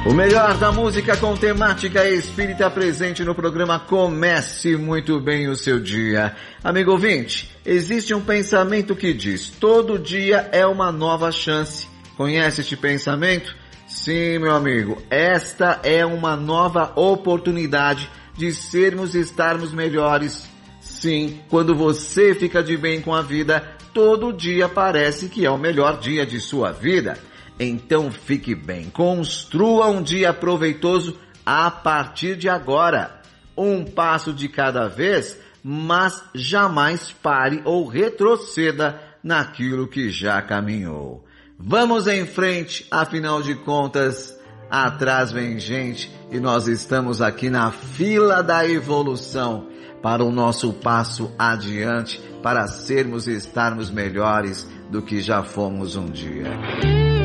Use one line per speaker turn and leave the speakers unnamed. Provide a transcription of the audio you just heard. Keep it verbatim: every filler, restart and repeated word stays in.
O melhor da música com temática espírita presente no programa Comece Muito Bem o Seu Dia. Amigo ouvinte, existe um pensamento que diz: todo dia é uma nova chance. Conhece este pensamento? Sim, meu amigo, esta é uma nova oportunidade de sermos e estarmos melhores. Sim, quando você fica de bem com a vida, todo dia parece que é o melhor dia de sua vida. Então fique bem, construa um dia proveitoso a partir de agora. Um passo de cada vez, mas jamais pare ou retroceda naquilo que já caminhou. Vamos em frente, afinal de contas, atrás vem gente e nós estamos aqui na fila da evolução para o nosso passo adiante, para sermos e estarmos melhores do que já fomos um dia.